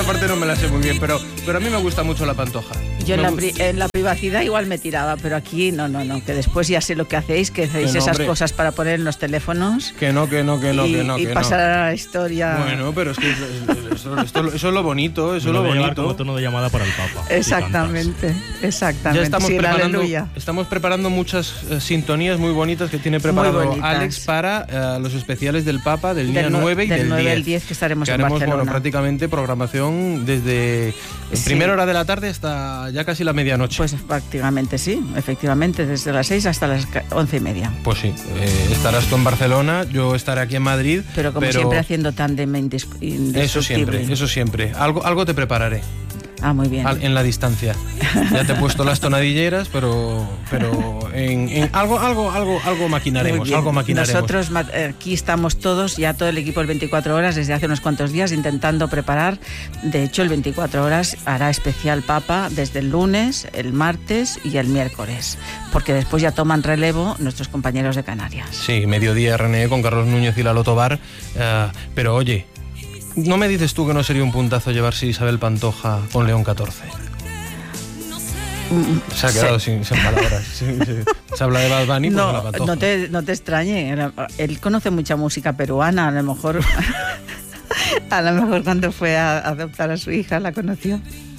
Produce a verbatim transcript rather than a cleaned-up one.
esa parte no me la sé muy bien, pero, pero a mí me gusta mucho la Pantoja. Yo en me la, pri- en la privacidad igual me tiraba, pero aquí no, no, no, que después ya sé lo que hacéis, que hacéis Que no, esas hombre. cosas para poner en los teléfonos. Que no, que no, que no, y, que no, y que pasar no. a la historia. Bueno, pero es que eso, eso, esto- eso es lo bonito, eso es lo Lo voy a llevar bonito. como tono de llamada para el Papa. Exactamente, exactamente. Ya estamos Sí, el preparando, aleluya. estamos preparando muchas eh, sintonías muy bonitas que tiene preparado bonitas. Alex para eh, los especiales del Papa del día Del nue- nueve y del del, nueve diez. al diez que estaremos que en haremos, Barcelona. bueno, prácticamente programación desde Sí. primera hora de la tarde hasta ya casi la medianoche. Pues prácticamente sí, efectivamente, desde las seis hasta las ca- once y media. Pues sí, eh, estarás tú en Barcelona, yo estaré aquí en Madrid. Pero como siempre haciendo tándem indis- indestructible. Eso siempre, eso siempre. Algo, algo te prepararé. Ah, muy bien. Al- en la distancia. Ya te he puesto las tonadilleras, pero pero en, en algo algo algo algo Muy maquinaremos, bien. algo maquinaremos. Nosotros ma- aquí estamos todos, ya todo el equipo del veinticuatro horas, desde hace unos cuantos días, intentando preparar. De hecho, el veinticuatro horas hará especial Papa desde el lunes, el martes y el miércoles, porque después ya toman relevo nuestros compañeros de Canarias. Sí, mediodía René con Carlos Núñez y Lalo Tobar, eh, pero oye, ¿no me dices tú que no sería un puntazo llevarse Isabel Pantoja con León catorce? Se ha quedado Sí. sin, sin palabras. Sí, sí. Se habla de Bad Bunny, pues No, la Pantoja. no te, no te extrañe, él conoce mucha música peruana, a lo mejor, a lo mejor cuando fue a adoptar a su hija la conoció.